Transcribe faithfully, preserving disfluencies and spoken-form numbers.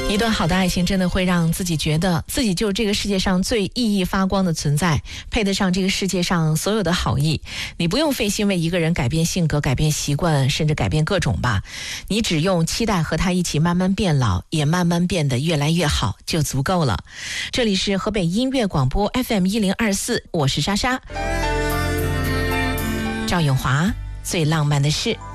一段好的爱情真的会让自己觉得自己就是这个世界上最熠熠发光的存在，配得上这个世界上所有的好意。你不用费心为一个人改变性格、改变习惯，甚至改变各种吧，你只用期待和他一起慢慢变老，也慢慢变得越来越好就足够了。这里是河北音乐广播 F M 一零二四，我是莎莎。赵咏华，最浪漫的事。